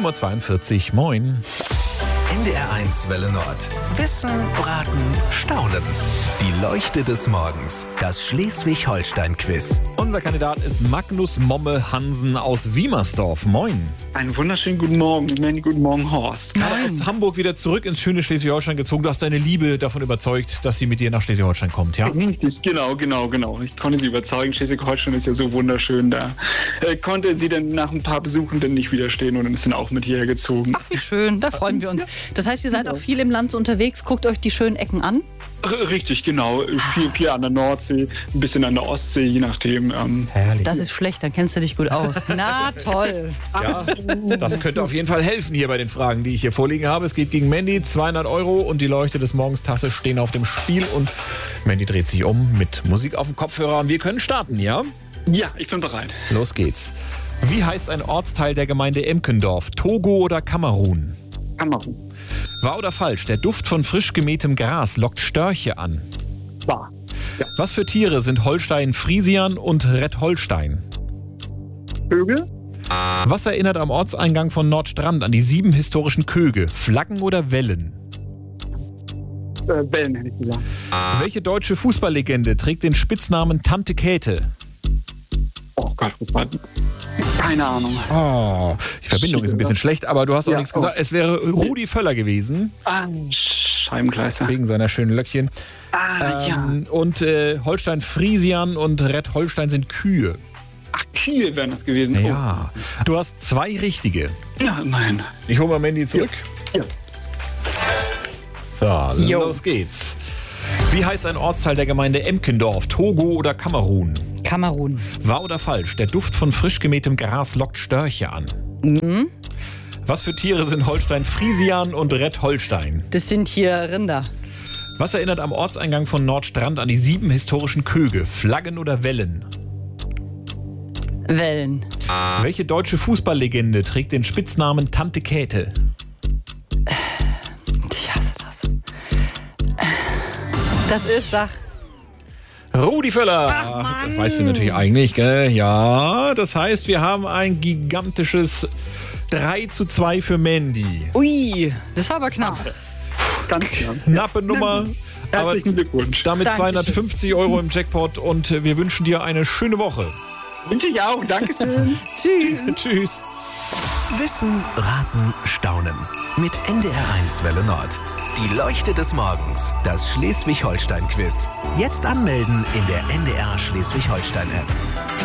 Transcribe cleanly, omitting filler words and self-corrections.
7.42 Uhr. Moin. NDR1 Welle Nord. Wissen, Raten, Staunen. Die Leuchte des Morgens. Das Schleswig-Holstein-Quiz. Unser Kandidat ist Magnus Momme Hansen aus Wiemersdorf. Moin. Einen wunderschönen guten Morgen, Manny, guten Morgen, Horst. Gerade aus Hamburg wieder zurück ins schöne Schleswig-Holstein gezogen. Du hast deine Liebe davon überzeugt, dass sie mit dir nach Schleswig-Holstein kommt, ja? Richtig, genau. Ich konnte sie überzeugen. Schleswig-Holstein ist ja so wunderschön da. Konnte sie dann nach ein paar Besuchen dann nicht widerstehen und dann ist dann auch mit hierher gezogen. Ach, wie schön, da freuen wir uns. Das heißt, ihr seid auch viel im Land unterwegs, guckt euch die schönen Ecken an? Richtig, genau. Viel an der Nordsee, ein bisschen an der Ostsee, je nachdem. Herrlich. Das ist schlecht, dann kennst du dich gut aus. Na toll. Ja, das könnte auf jeden Fall helfen hier bei den Fragen, die ich hier vorliegen habe. Es geht gegen Mandy, 200 € und die Leuchte des Morgens Tasse stehen auf dem Spiel und Mandy dreht sich um mit Musik auf dem Kopfhörer und wir können starten, ja? Ja, ich bin bereit. Los geht's. Wie heißt ein Ortsteil der Gemeinde Emkendorf? Togo oder Kamerun? Kamerun. Wahr oder falsch? Der Duft von frisch gemähtem Gras lockt Störche an. Wahr. Ja. Was für Tiere sind Holstein-Friesian und Red Holstein? Vögel? Was erinnert am Ortseingang von Nordstrand an die 7 historischen Köge? Flaggen oder Wellen? Wellen, hätte ich gesagt. Welche deutsche Fußballlegende trägt den Spitznamen Tante Käthe? Oh Gott, was war das? Keine Ahnung. Oh, die Verbindung ist ein bisschen schlecht, aber du hast auch Ja, nichts gesagt. Es wäre Rudi Völler gewesen, Scheibenkleister. wegen seiner schönen Löckchen. Ja. Und Holstein-Friesian und Red Holstein sind Kühe. Ach, Kühe wären das gewesen. Ja. Du hast 2 richtige. Ja, immerhin. Ich hole mal Mandy zurück. Ja. So, los geht's. Wie heißt ein Ortsteil der Gemeinde Emkendorf? Togo oder Kamerun? Kamerun. Wahr oder falsch? Der Duft von frisch gemähtem Gras lockt Störche an. Mhm. Was für Tiere sind Holstein-Friesian und Red Holstein? Das sind hier Rinder. Was erinnert am Ortseingang von Nordstrand an die 7 historischen Köge? Flaggen oder Wellen? Wellen. Welche deutsche Fußballlegende trägt den Spitznamen Tante Käthe? Ich hasse das. Das ist, sag. Rudi Völler. Ach, Mann. Das weißt du natürlich eigentlich, gell? Ja, das heißt, wir haben ein gigantisches 3:2 für Mandy. Ui, das war aber knapp. Ganz knapp. Knappe Nummer. Aber Herzlichen Glückwunsch. damit Dankeschön. 250 € im Jackpot und wir wünschen dir eine schöne Woche. Wünsche ich auch. Dankeschön. Tschüss. Tschüss. Wissen, Raten, Staunen. Mit NDR1 Welle Nord. Die Leuchte des Morgens. Das Schleswig-Holstein-Quiz. Jetzt anmelden in der NDR Schleswig-Holstein-App.